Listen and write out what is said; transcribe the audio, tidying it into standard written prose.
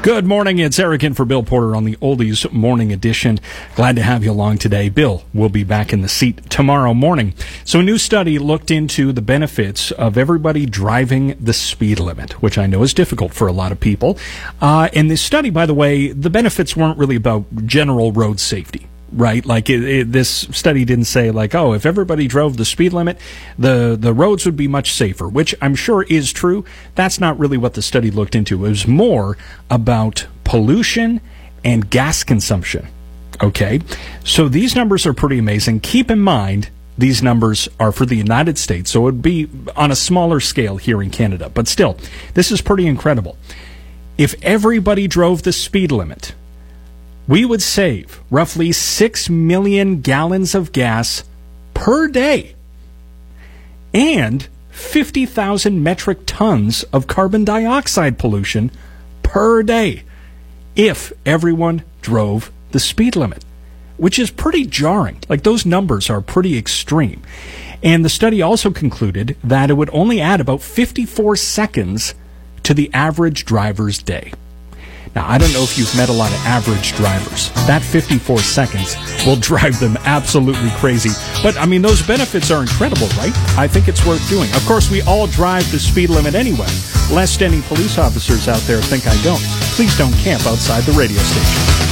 Good morning. It's Eric in for Bill Porter on the Oldies Morning Edition. Glad to have you along today. Bill will be back in the seat tomorrow morning. So a new study looked into the benefits of everybody driving the speed limit, which I know is difficult for a lot of people. And this study, by the way, the benefits weren't really about general road safety. Right? Like this study didn't say like, oh, if everybody drove the speed limit, the roads would be much safer, which I'm sure is true. That's not really what the study looked into. It was more about pollution and gas consumption. Okay? So these numbers are pretty amazing. Keep in mind, these numbers are for the United States, so it would be on a smaller scale here in Canada. But still, this is pretty incredible. If everybody drove the speed limit, we would save roughly 6 million gallons of gas per day and 50,000 metric tons of carbon dioxide pollution per day if everyone drove the speed limit, which is pretty jarring. Like, those numbers are pretty extreme. And the study also concluded that it would only add about 54 seconds to the average driver's day. Now, I don't know if you've met a lot of average drivers. That 54 seconds will drive them absolutely crazy. But, I mean, those benefits are incredible, right? I think it's worth doing. Of course, we all drive the speed limit anyway, lest any police officers out there think I don't. Please don't camp outside the radio station.